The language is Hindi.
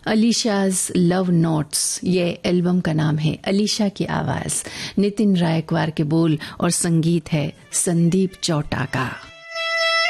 अलीशाज लव नोट्स ये एल्बम का नाम है। अलीशा की आवाज, नितिन रायकवार के बोल और संगीत है संदीप चौटा का।